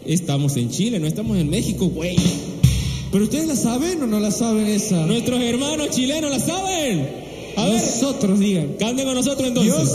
estamos en Chile, no estamos en México, güey. ¿Pero ustedes la saben o no la saben esa? Nuestros hermanos chilenos la saben. A ver, nosotros digan. canten con nosotros entonces. Dios